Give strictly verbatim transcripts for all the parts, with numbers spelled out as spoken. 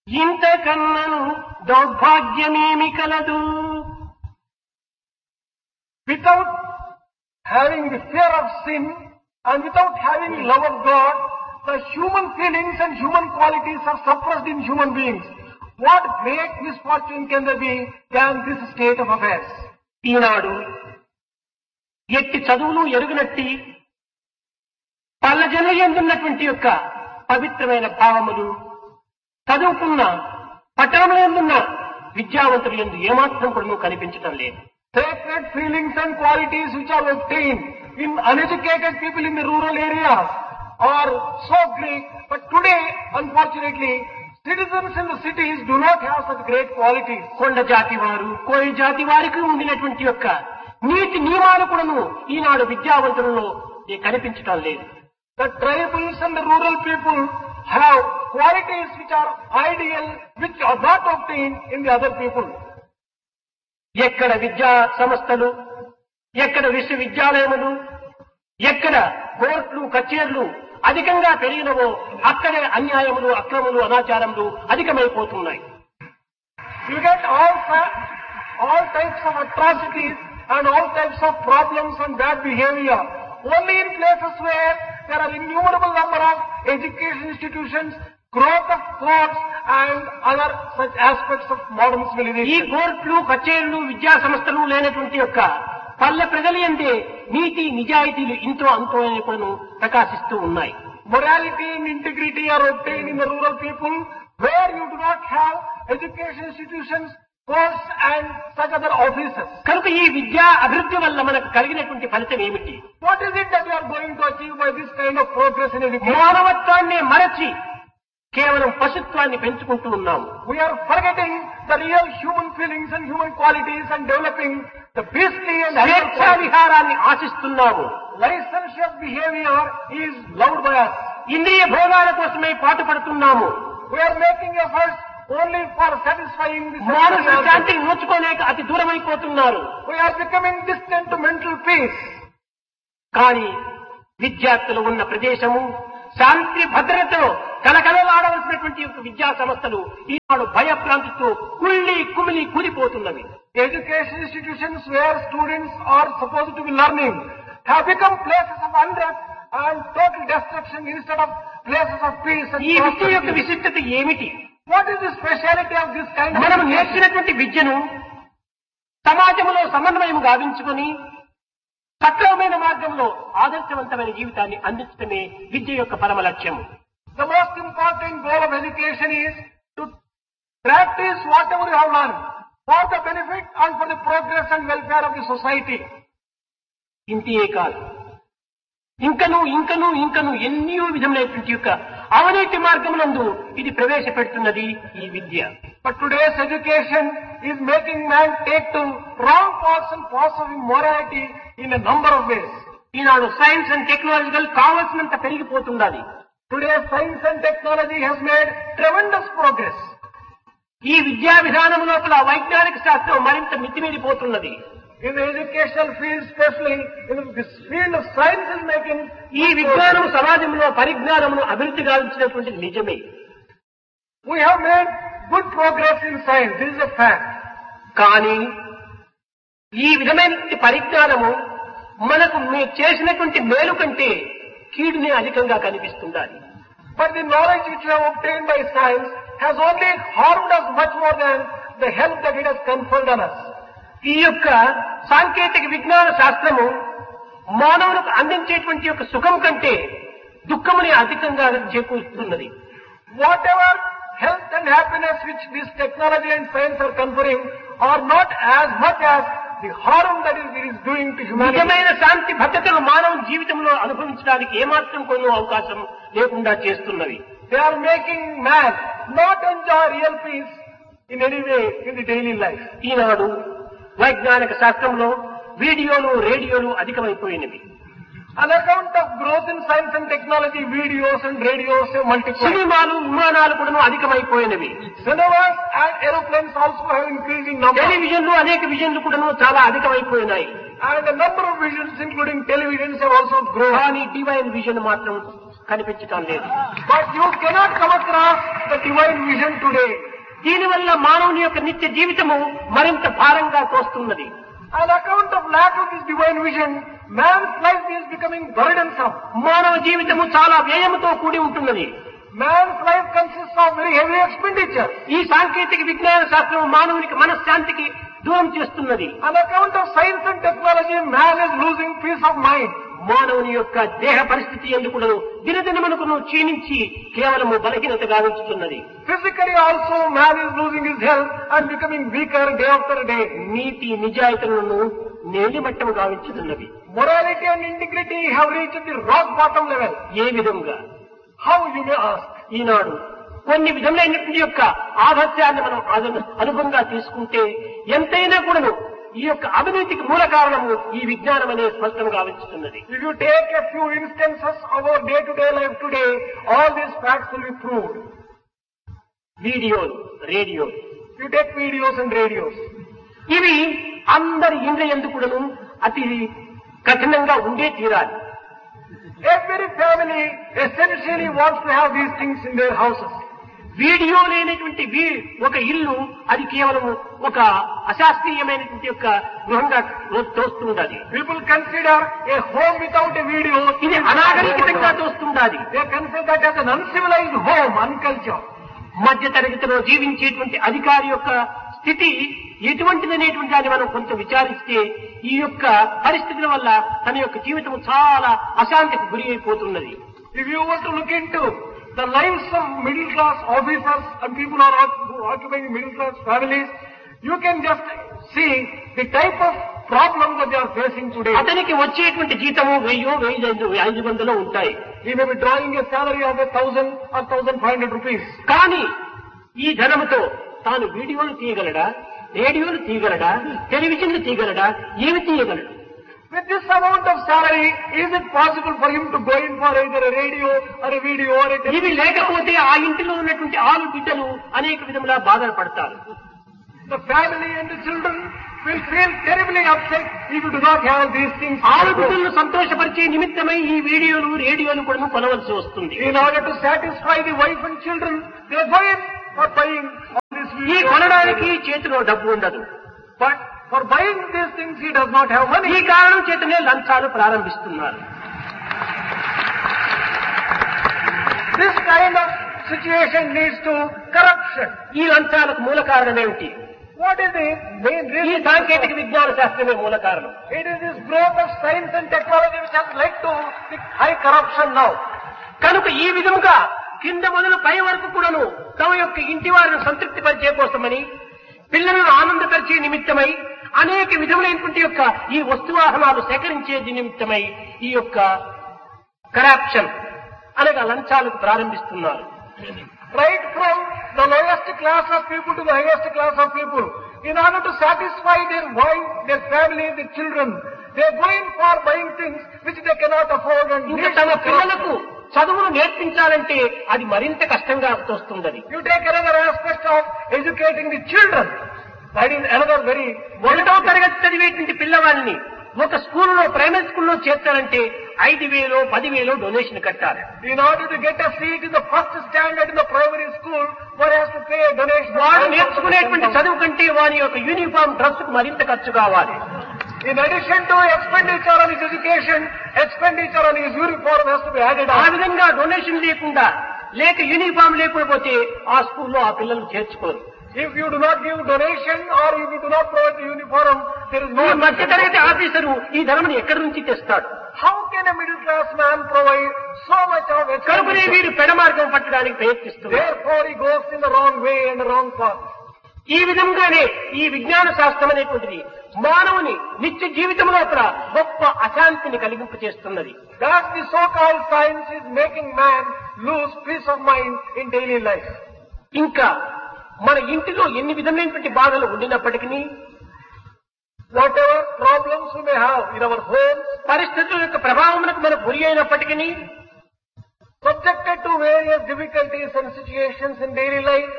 ఇంతకన్నను దౌర్భాగ్యమేమి కలదు. Without having the fear of sin and without having love of God, the human feelings and human qualities are suppressed in human beings. What great misfortune can there be than this state of affairs? ఈనాడు ఎట్టి చదువులు ఎరుగనట్టి పల్లజన ఎందున్నటువంటి యొక్క పవిత్రమైన భావములు చదువుకున్న పట్టణంలో ఎందున్న విద్యావంతులు ఎందు ఏమాత్రం కూడా కనిపించడం లేదు. Sacred feelings and qualities which are obtained in uneducated people in the rural areas are so great, but today, unfortunately, citizens in the cities do not have such great qualities. కొండ జాతి వారు కోయి జాతి వారికి ఉండినటువంటి యొక్క నీతి నియమాలు కూడాను ఈనాడు విద్యావంతులలో కనిపించడం లేదు. The tribals and the rural people have qualities which are ideal, which are not obtained in the other people. ఎక్కడ విద్యా సంస్థలు, ఎక్కడ విశ్వవిద్యాలయములు, ఎక్కడ కోర్టులు కచేర్లు అధికంగా పెరిగినవో అక్కడే అన్యాయములు, అక్రమములు, అనాచారములు అధికమైపోతున్నాయి. You get all all types of atrocities and all types of problems and bad behavior only in places where there are innumerable number of education institutions, growth of courts and other such aspects of modern civilization. ఈ కోర్టులు కచేర్లు విద్యా సంస్థలు లేనటువంటి యొక్క పల్లె ప్రజల యందే నీతి నిజాయితీలు ఇంతో అంతో అని కూడా ప్రకాశిస్తూ ఉన్నాయి. Morality and integrity are obtained in the rural people where you do not have education institutions, courts and such other offices. కనుక ఈ విద్యా అభివృద్ధి వల్ల మనకు కలిగినటువంటి ఫలితం ఏమిటి? What is it that you are going to achieve by this kind of progress in education? మానవత్వాన్ని మరచి కేవలం పశుత్వాన్ని పెంచుకుంటూ ఉన్నాము. We are forgetting the real human feelings and human qualities and developing the beastly and స్వేచ్ఛా విహారాన్ని ఆశిస్తున్నాము. licentious behavior is loved by us. ఇంద్రియ భోగాల కోసమే పాటుపడుతున్నాము. We are making efforts only for satisfying the మానసిక శాంతిని నోచుకోలేక అతి దూరమైపోతున్నారు. We are becoming distant to mental peace. కానీ విద్యార్థులు ఉన్న ప్రదేశము శాంతి భద్రతతో కలకలలాడవలసినటువంటి విద్యా సంస్థలు ఈనాడు భయభ్రాంతితో కుళ్ళి కుమిలి కూలిపోతున్నవి. Education institutions where students are supposed to be learning have become places of unrest and total destruction instead of places of peace and ఈ విద్య యొక్క విశిష్టత ఏమిటి? What is the speciality of this kind of మనం నేర్చినటువంటి విద్యను సమాజంలో సమన్వయం గావించుకొని సక్రమమైన మార్గంలో ఆదర్శవంతమైన జీవితాన్ని అందించడమే విద్య యొక్క పరమ లక్ష్యము. The most important goal of education is to practice whatever you have learned for the benefit and for the progress and welfare of the society. ఇంతే కాదు, ఇంకను ఇంకను ఇంకను ఎన్నో విధములైనటువంటి యొక్క అవినీతి మార్గమునందు ఇది ప్రవేశపెడుతున్నది ఈ విద్య. But today's education is making man take to wrong paths and paths of immorality in a number of ways. Eenadu science and technological కావలసినంత పెరిగిపోతున్నది. Today science and technology has made tremendous progress. ఈ విద్యా విధానం లోపల వైజ్ఞానిక శాస్త్రం మరింత మితిమీరిపోతున్నది. In the educational field, especially in this field of science is making ఈ విజ్ఞానం సమాజంలో పరిజ్ఞానమును అభివృద్ధి గావించినటువంటి నిజమే. We have made good progress in science, this is a fact. కానీ ఈ విధమైన పరిజ్ఞానము మనకు మేము చేసినటువంటి మేలు కంటే కీడునే అధికంగా కనిపిస్తుండాలి. But the knowledge which we have obtained by science has only harmed us much more than the help that it has conferred on us. ఈ యొక్క సాంకేతిక విజ్ఞాన శాస్త్రము మానవులకు అందించేటువంటి యొక్క సుఖం కంటే దుఃఖముని అధికంగా చేకూరుస్తున్నది. Whatever health and happiness which this technology and science are conferring are not as much as the harm that it is doing to humanity. నిజమైన శాంతి భద్రతను మానవ జీవితంలో అనుభవించడానికి ఏమాత్రం కొన్ని అవకాశం లేకుండా చేస్తున్నవి. They are making man not enjoy real peace in any way in the daily life. ఈనాడు వైజ్ఞానిక శాస్త్రంలో వీడియోలు రేడియోలు అధికమైపోయినవి. On account of growth in science and technology, videos and radios have multiplied. సినిమాలు విమానాలు కూడా అధికమైపోయినవి. Cinemas and aeroplanes also have increased in number. టెలివిజన్లు అనేక విజన్లు కూడా చాలా అధికమైపోయినాయి. And the number of visions including televisions have also grown. కానీ divine vision మాత్రం కనిపించటం లేదు. But you cannot come across the divine vision today. దీనివల్ల మానవుని యొక్క నిత్య జీవితము మరింత భారంగా తోస్తున్నది. On account of lack of this divine vision, man's life is becoming burdensome. మానవ జీవితము చాలా వ్యయముతో కూడి ఉంటున్నది. Man's life consists of very heavy expenditure. ఈ సాంకేతిక విజ్ఞాన శాస్త్రం మానవునికి మనశ్శాంతికి దూరం చేస్తున్నది. On account of science and technology, man is losing peace of mind. మానవుని యొక్క దేహ పరిస్థితి ఎందుకు దినదినమునకు క్షీణించి కేవలము బలహీనతగా ఉంచుతున్నది. Physically also, man is losing his health and becoming weaker day after day. NITI నిజాయితీలను నేలిమట్టము గావించుతున్నవి. Morality and integrity have reached the rock bottom level. ఏ విధంగా? How, you may ask? ఈనాడు కొన్ని విధములైనటువంటి యొక్క ఆదర్శాన్ని మనం అనుభవంగా తీసుకుంటే ఎంతైనా కూడాను ఈ యొక్క అవినీతికి మూల కారణము ఈ విజ్ఞానం అనే స్పష్టంగా ఆవిస్తున్నది. If you take a few instances of our day-to-day life today, all these facts will be proved. వీడియోలు, రేడియోలు. You take videos and radios. ఇవి అందరి ఇండ్ల యందు కూడాను అతి కఠినంగా ఉండే తీరాలి. Every family essentially wants to have these things in their houses. Video లేనటువంటి ఒక ఇల్లు అది కేవలం ఒక అశాస్త్రీయమైనటువంటి యొక్క గృహంగా తోస్తుండాలి. People consider a home without a video. ఇది అనాగరికంగా తోస్తుండాలి. They consider that as an uncivilized home, uncultured. మధ్య తరగతిలో జీవించేటువంటి అధికారి యొక్క స్థితి ఎటువంటిదనేటువంటి దాన్ని మనం కొంచెం విచారిస్తే ఈ యొక్క పరిస్థితుల వల్ల తన యొక్క జీవితం చాలా అశాంతికి గురి అయిపోతున్నది. If you want to look into the lives of middle class officers and people who are occupying middle class families, you can just see the type of problems that they are facing today. అతనికి వచ్చేటువంటి జీతము వెయ్యో వెయ్యి ఐదు వందలు ఉంటాయి. He may be drawing a salary of a thousand or thousand five hundred rupees. కానీ ఈ ధనముతో తాను వీడియోలు తీయగలడా, రేడియోలు తీయగలడా, టెలివిజన్లు తీయగలడా, ఏమి తీయగలడు? With this amount of salary, is it possible for him to go in for either a radio or a video or a television? ఇవి లేకపోతే ఆ ఇంటిలో ఉన్నటువంటి ఆలు బిడ్డలు అనేక విధములా బాధపడతారు. The family and the children will feel terribly upset if you do not have these things. ఆలు బిడ్డలను సంతోషపరిచే నిమిత్తమై ఈ వీడియోలు, రేడియోలు కూడా కొనవలసి వస్తుంది. In order to satisfy the wife and children, they go in for buying all these ఈ videos. కొనడానికి చేతిలో డబ్బు ఉండదు. But for buying these things, he does not have money. ఈ కారణం చేతనే లంచాలు ప్రారంభిస్తున్నారు. This kind of situation leads to corruption. ఈ లంచాలకు మూల కారణం ఏమిటి? What is the main ఈ reason? సాంకేతిక విజ్ఞాన శాస్త్రమే మూల కారణం. It is this growth of science and technology which has led to the high corruption now. కనుక ఈ విధముగా కింద మొదలు పై వరకు కూడాను తమ యొక్క ఇంటి వారిని సంతృప్తి పరిచే కోసమని, పిల్లలను ఆనందపరిచే నిమిత్తమై అనేక విధములైనటువంటి యొక్క ఈ వస్తువాహనాలు సేకరించే నిమిత్తమై ఈ యొక్క కరప్షన్ అనగా లంచాలకు ప్రారంభిస్తున్నారు. Right from the lowest class of people to the highest class of people, in order to satisfy their wife, their family, their children, they are going for buying things which they cannot afford and ఇంకా leads తమ to పిల్లలకు corruption. చదువును నేర్పించాలంటే అది మరింత కష్టంగా తోస్తున్నది. You take another aspect of educating the children. That is another very ఒకటో తరగతి చదివేటువంటి పిల్లవాడిని ఒక స్కూల్లో, ప్రైమరీ స్కూల్లో చేర్చాలంటే ఐదు వేలు పది వేలు డొనేషన్ కట్టాలి. In order to get a seat in the first standard in the primary school, one has to pay a donation. వాడు నేర్చుకునేటువంటి చదువు కంటే వారి యొక్క యూనిఫామ్ డ్రెస్ కు మరింత ఖర్చు కావాలి. In addition to expenditure on his education, expenditure on his uniform has to be added ఆ on. విధంగా డొనేషన్ లేకుండా, లేక యూనిఫామ్ లేకపోతే ఆ స్కూల్లో ఆ పిల్లలు చేర్చుకోరు. If you do not give donation or if you do not provide the uniform, there is ఈ no మధ్య తరగతి ఆఫీసరు ఈ ధనమును ఎక్కడి నుంచి తెస్తాడు? How can a middle class man provide so much of కనుకనే expenditure? వీరు పెడ మార్గం పట్టడానికి ప్రయత్నిస్తున్నారు. Therefore he goes in the wrong way and the wrong path. ఈ విధంగానే ఈ విజ్ఞాన శాస్త్రం అనేటువంటిది మానవుని నిత్య జీవితంలో కూడా గొప్ప అశాంతిని కలిగింప చేస్తున్నది. Thus the so-called science is making man lose peace of mind in daily life. ఇంకా మన ఇంటిలో ఎన్ని విధమైనటువంటి బాధలు ఉండినప్పటికీ, Whatever problems we may have in our homes, పరిస్థితుల యొక్క ప్రభావములకు మనకు గురి అయినప్పటికీ, subjected to various difficulties and situations in daily life,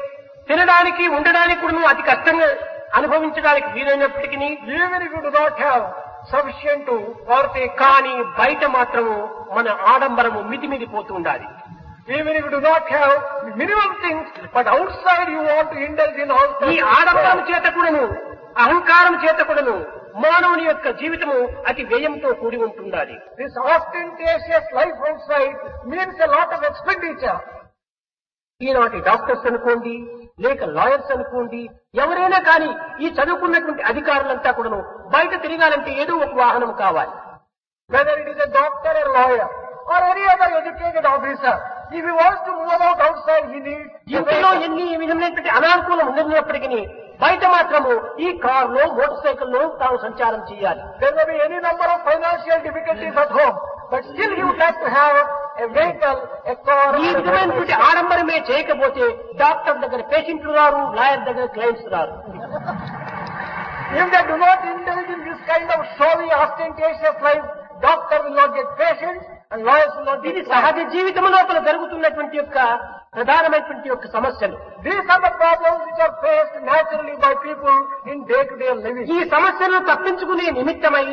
తినడానికి ఉండడానికి కూడా అతి కష్టంగా అనుభవించడానికి వీలైనప్పటికీ, even if you do not have sufficient to partake. కానీ బయట మాత్రము మన ఆడంబరము మితిమిదిపోతూ ఉండాలి. Even if you do not have minimum things, but outside you want to indulge in all ఈ ఆడంబరం చేత కూడాను అహంకారం చేత కూడాను మానవుని యొక్క జీవితము అతి వ్యయంతో కూడి ఉంటుండాలి. This ostentatious life outside means a lot of expenditure. ఈనాటి డాక్టర్స్ అనుకోండి, లేక లాయర్స్ అనుకోండి, ఎవరైనా కానీ ఈ చదువుకున్నటువంటి అధికారులంతా కూడాను బయట తిరగాలంటే ఏదో ఒక వాహనం కావాలి. Whether it is a doctor or lawyer or any other educated officer, if he wants to move about outside, he needs. ఇంట్లో ఎన్ని విధమైనటువంటి అనానుకూలం ఉన్నప్పటికీ బయట మాత్రము ఈ కారులో, మోటార్ సైకిల్లో తాను సంచారం చేయాలి. There may be any number of financial difficulties at home, but still he would like to have a vehicle, a car. ఈ విధమైనటువంటి ఆడంబరమే చేయకపోతే డాక్టర్ దగ్గర పేషెంట్లు రారు, లాయర్ దగ్గర క్లయింట్స్ రారు. If they do not indulge in this kind of showy, ostentatious life, doctor will not get patients and lawyers will not get. ఇది సహజ జీవితం లోపల జరుగుతున్నటువంటి యొక్క ప్రధానమైనటువంటి యొక్క సమస్యలు. These are the problems which are faced naturally by people in day-to-day living. ఈ సమస్యలను తప్పించుకునే నిమిత్తమై,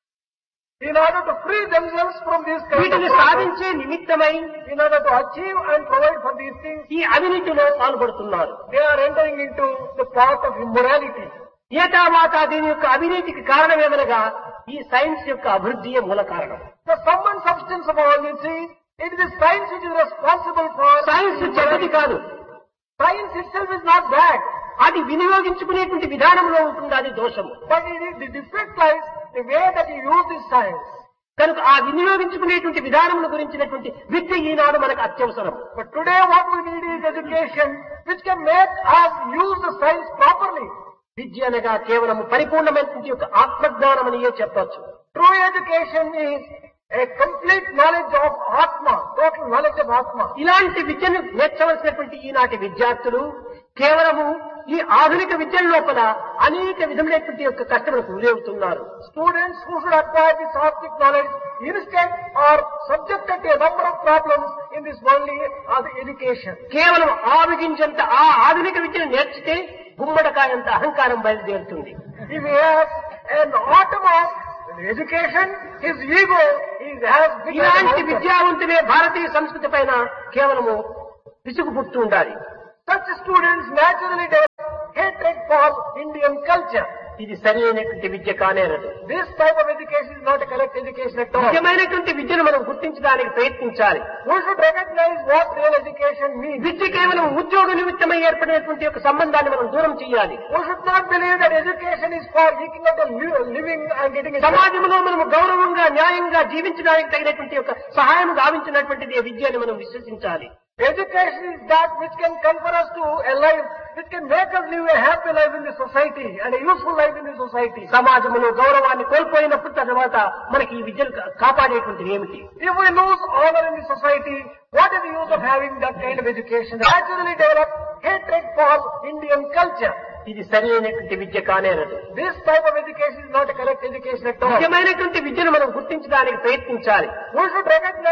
In order to free themselves from these kind of వీటిని problems, సాధించే నిమిత్తమై in order to achieve and provide for these things, ఈ అవినీతిలో పాల్పడుతున్నారు. they are entering into the path of immorality. ఏతావాత దీని యొక్క అవినీతికి కారణమేమనగా ఈ సైన్స్ యొక్క అభివృద్ధియే మూల కారణం. The sum and substance of all this is, it is the science which is responsible for. Science చెడ్డది కాదు, Science itself is not bad, అది వినియోగించుకునేటువంటి విధానంలో ఉంటుంది అది దోషము. but it is, the defect lies the way that you use this science. కనుక ఆ వినియోగించుకునేటువంటి విధానముల గురించినటువంటి విద్య ఈనాడు మనకు అత్యవసరం. But today what we need is education which can make us use the science properly. విద్య అనగా కేవలం పరిపూర్ణమైనటువంటి యొక్క ఆత్మజ్ఞానం అని చెప్పవచ్చు. True education is a complete knowledge of Atma, total knowledge of Atma. ఇలాంటి విద్యను నేర్చవలసినటువంటి ఈనాటి విద్యార్థులు కేవలము ఈ ఆధునిక విద్యల లోపల అనేక విధములైనటువంటి యొక్క కష్టములకు గురవుతున్నారు. Students who should acquire this Atmic knowledge instead are subjected to a number of problems in this worldly education. కేవలం ఆవిగించంత ఆ ఆధునిక విద్యను నేర్చితే గుమ్మడకాయంత అహంకారం బయలుదేరుతుంది. If he has an atom of education, his ego is has bigger ఇలాంటి than విద్యావంతులే భారతీయ సంస్కృతి పైన కేవలము విసుగు పుడుతూ ఉండాలి. such students naturally develop hatred for Indian culture. ఇది సరైనటువంటి విద్య కానేరదు. This type of education is not a correct education at all. నిజమైనటువంటి విద్యను మనం గుర్తించడానికి ప్రయత్నించాలి. We should recognize what real education means. విద్య కేవలం ఉద్యోగ నిమిత్తమై ఏర్పడినటువంటి యొక్క సంబంధాన్ని మనం దూరం చేయాలి. We should not believe that education is for eking out a li- living and getting a job. సమాజంలో మనము గౌరవంగా న్యాయంగా జీవించడానికి తగినటువంటి యొక్క సహాయం గావించినటువంటిది ఈ విద్య అని మనం విశ్వసించాలి. Education is that which can confer us to a life, which can make us live a happy life in the society and a useful life in the society. సమాజంలో గౌరవాన్ని కోల్పోయినప్పుడు తర్వాత మనకి ఈ విద్యను కా- కాపాడేటువంటిది ఏమిటి? If we lose honor in the society, what is the use of having that kind of education? Naturally develop hatred for Indian culture. ఇది సరైనటువంటి విద్య కానేరదు. This type of education is not a correct education at all. నిజమైనటువంటి విద్యను మనం గుర్తించడానికి ప్రయత్నించాలి. We should recognize